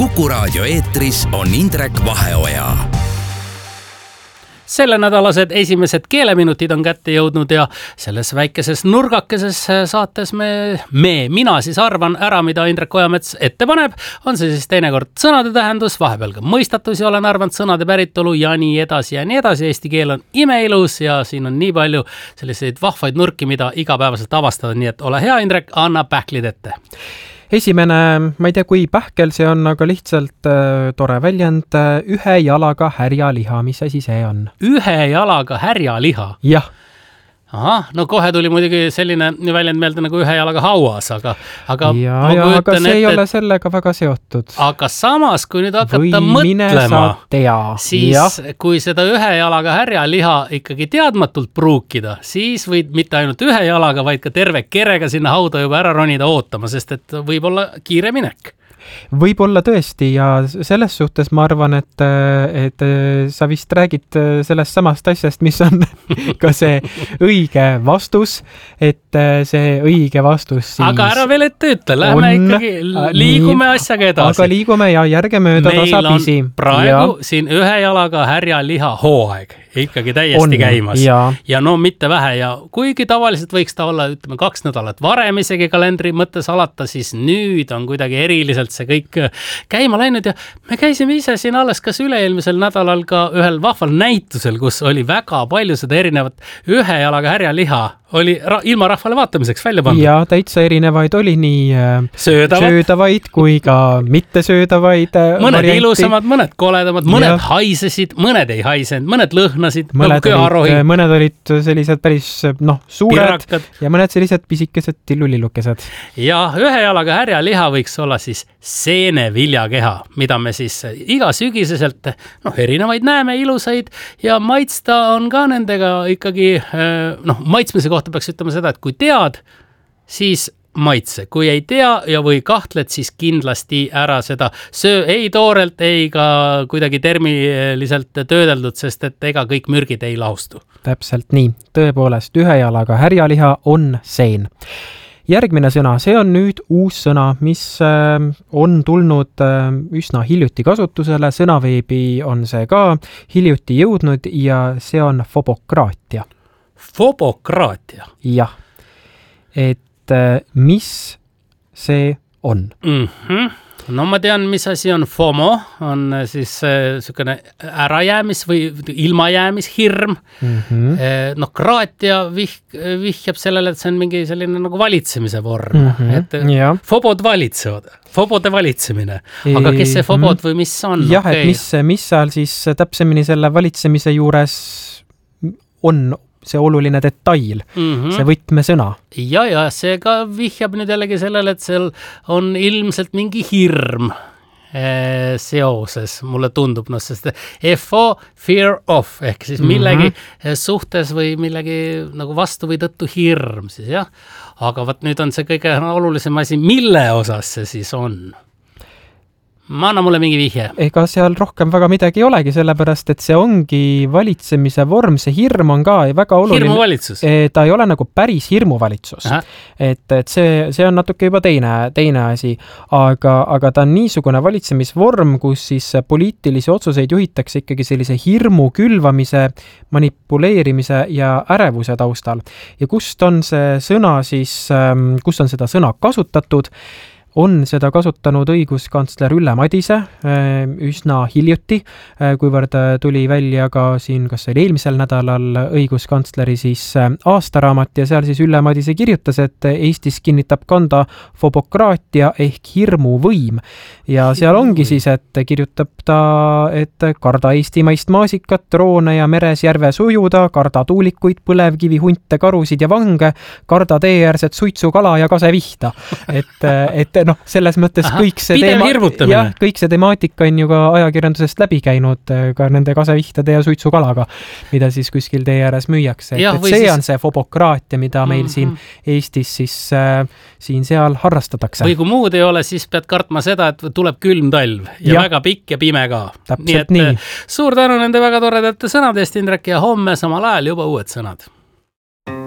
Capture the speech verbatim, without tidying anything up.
Kuku Raadio eetris on Indrek Vaheoja. Selle nädalased esimesed keeleminutid on kätte jõudnud ja selles väikeses nurgakeses saates me, me, mina siis arvan ära, mida Indrek Ojamets ette paneb. On see siis teinekord sõnade tähendus, vahepeal ka mõistatus ja olen arvanud sõnade päritolu ja nii edasi ja nii edasi. Eesti keel on imeilus ja siin on nii palju selliseid vahvaid nurki, mida igapäevaselt avastada. Nii et ole hea, Indrek, anna pähklid ette. Esimene, ma ei tea, kui pähkel see on, aga lihtsalt äh, tore väljend, ühe jalaga härjaliha, mis asi see on? Ühe jalaga härjaliha? Jah. Aha, no kohe tuli muidugi selline väljend meelde nagu ühe jalaga hauas, aga, aga, ja, ja, aga see ette, ei ole sellega väga seotud. Aga samas, kui nüüd hakata või mõtlema, siis ja. kui seda ühe jalaga härjaliha ikkagi teadmatult pruukida, siis võid mitte ainult ühe jalaga, vaid ka terve kerega sinna hauda juba ära ronida ootama, sest et võib olla kiire minek. Võib-olla tõesti ja selles suhtes ma arvan, et, et sa vist räägid sellest samast asjast, mis on ka see õige vastus, et see õige vastus siis aga ära veel ette ütle, lähme on, ikkagi, liigume nii, asjaga edasi. Aga liigume ja järgemööda tasapisi. Meil on praegu ja. Siin ühe jalaga härjaliha hooaeg ikkagi täiesti on, käimas ja. ja no mitte vähe ja kuigi tavaliselt võiks ta olla, ütleme, kaks nädalat varem isegi kalendri mõttes alata, siis nüüd on kuidagi eriliselt see kõik käima läinud ja me käisime ise siin alles kas üle-eelmisel nädalal ka ühel vahval näitusel, kus oli väga palju seda erinevat ühe jalaga härjaliha oli ra- ilma rahvale vaatamiseks välja pandud. Ja täitsa erinevaid oli nii söödavad, söödavaid kui ka mitte söödavaid mõned varianti. Ilusamad, mõned koledamad, mõned ja. Haisesid, mõned ei haisenud, mõned lõhnasid, mõned, nagu olid, mõned olid sellised päris noh, suured Pirakad. Ja mõned sellised pisikesed tillulillukesed. Ja ühe jalaga härjaliha võiks olla siis seeneviljakeha, mida me siis iga sügiseselt noh, erinevaid näeme, ilusaid ja maitsta on ka nendega ikkagi noh, maitsmise kohta peaks ütlema seda, et kui tead, siis maitse. Kui ei tea ja või kahtled, siis kindlasti ära seda söö ei toorelt, ei ka kuidagi termiliselt töödeldud, sest et ega kõik mürgid ei laustu. Täpselt nii. Tõepoolest, ühe jalaga härjaliha on seen. Järgmine sõna, see on nüüd uus sõna, mis on tulnud üsna hiljuti kasutusele. Sõnaveebi on see ka hiljuti jõudnud ja see on fobokraatia. Fobokraatia? Jah. Et mis see on? Mm-hmm. No ma tean, mis asi on FOMO, on siis selline ärajäämis või ilmajäämishirm. Mm-hmm. No kraatia vih, vihjab sellele, et see on mingi selline nagu valitsemise vorm. Mm-hmm. Et ja. Fobod valitsevad, fobode valitsemine. Aga kes see fobod või mis on? Jah, okay. Et mis, mis seal siis täpsemini selle valitsemise juures on see oluline detail, mm-hmm. see võtmesõna. Ja, ja see ka vihjab nüüd jällegi sellele, et seal on ilmselt mingi hirm ee, seoses, mulle tundub, no sest F O, fear of, ehk siis millegi mm-hmm. suhtes või millegi nagu vastu või tõttu hirm siis, jah. Aga võt nüüd on see kõige olulisem asi, mille osas see siis on? Ma anna mulle mingi vihje. Ega seal rohkem väga midagi ei olegi, sellepärast, et see ongi valitsemise vorm, see hirm on ka väga oluline. Hirmuvalitsus? Ta ei ole nagu päris hirmuvalitsus. Et, et see, see on natuke juba teine, teine asi, aga, aga ta on niisugune valitsemisvorm, kus siis poliitilisi otsuseid juhitakse ikkagi sellise hirmu külvamise, manipuleerimise ja ärevuse taustal. Ja kust on see sõna siis, kust on seda sõna kasutatud? On seda kasutanud õiguskantsler Ülle Madise üsna hiljuti, kuivõrd tuli välja ka siin, kas oli eelmisel nädalal õiguskantsleri siis aastaraamat ja seal siis Ülle Madise kirjutas, et Eestis kinnitab kanda fobokraatia ehk hirmuvõim. Ja seal ongi siis, et kirjutab ta, et karda eestimaist maasikat, droone ja meres järves ujuda, karda tuulikuid, põlevkivi, hunte, karusid ja vange, karda teeäärset suitsukala ja kasevihta. Et, et noh, selles mõttes Aha, kõik see teema, ja, kõik see temaatika on ju ka ajakirjandusest läbi käinud ka nende kasevihtade ja suitsukalaga, mida siis kuskil tee ääres müüakse. Ja, et see siis... on see fobokraatia, mida meil mm-hmm. siin Eestis siis äh, siin seal harrastatakse. Või kui muud ei ole, siis pead kartma seda, et tuleb külm talv ja, ja. väga pikk ja pime ka. Täpselt nii. Et, nii. Suur tänu nende väga toredate sõnade eest, Indrek, ja homme samal ajal juba uued sõnad.